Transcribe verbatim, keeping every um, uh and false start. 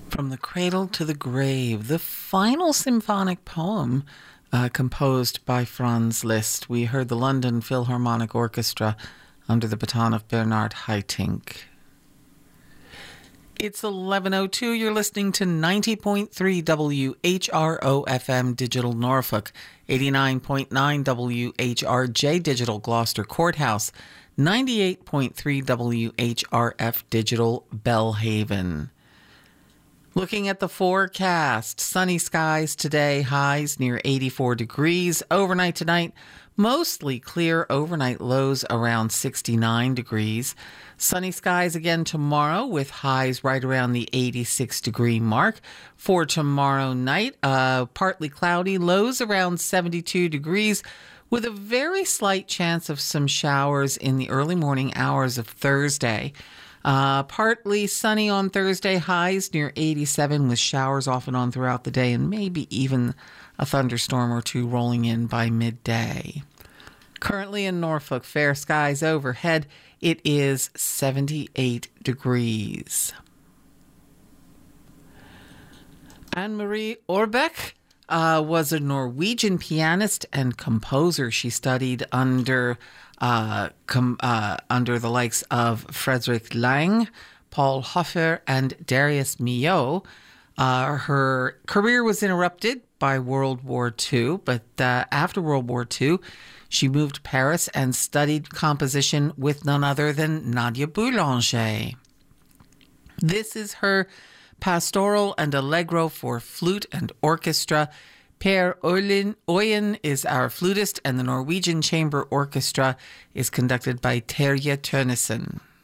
From the Cradle to the Grave, the final symphonic poem uh, composed by Franz Liszt. We heard the London Philharmonic Orchestra under the baton of Bernard Haitink. It's eleven oh two. You're listening to ninety point three W H R O F M Digital Norfolk, eighty-nine point nine W H R J Digital Gloucester Courthouse, ninety-eight point three W H R F Digital Belhaven. Looking at the forecast, sunny skies today, highs near eighty-four degrees. Overnight tonight, mostly clear, overnight lows around sixty-nine degrees. Sunny skies again tomorrow with highs right around the eighty-six degree mark. For tomorrow night, uh, partly cloudy, lows around seventy-two degrees with a very slight chance of some showers in the early morning hours of Thursday. Uh, partly sunny on Thursday, highs near eighty-seven with showers off and on throughout the day and maybe even a thunderstorm or two rolling in by midday. Currently in Norfolk, fair skies overhead. It is seventy-eight degrees. Anne-Marie Orbeck uh, was a Norwegian pianist and composer. She studied under uh, com- uh, under the likes of Frederick Lang, Paul Hofer, and Darius Milhaud. Uh, her career was interrupted by World War Two, but uh, after World War Two, she moved to Paris and studied composition with none other than Nadia Boulanger. This is her pastoral and allegro for flute and orchestra. Per Øyen, Øyen is our flutist, and the Norwegian Chamber Orchestra is conducted by Terje Tønnesen.